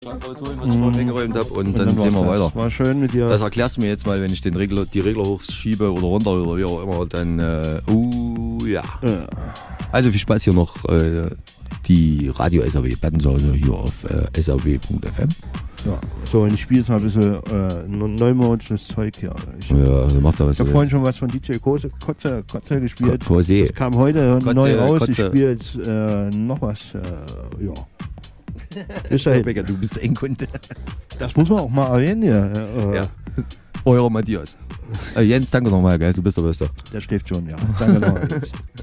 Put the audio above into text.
rausholen, was ich vorhin weggeräumt habe, und dann sehen wir weiter. War schön mit dir. Das erklärst du mir jetzt mal, wenn ich die Regler hochschiebe oder runter oder wie auch immer, dann, ja. Also viel Spaß hier noch, die Radio SAW Plattensause hier auf SAW.fm. Ja, so, und ich spiele jetzt mal ein bisschen neumodisches Zeug hier. Macht da was. Ich habe vorhin schon was von DJ Kotze gespielt. Kose. Das kam heute neu raus. Kotze. Ich spiele jetzt noch was. Ja. Ist ja Becker, du bist Endkunde. Das muss man auch mal erwähnen hier. Ja. Euer Matthias. Jens, danke nochmal, gell? Du bist der Beste. Der schläft schon, ja. Danke nochmal, Jens.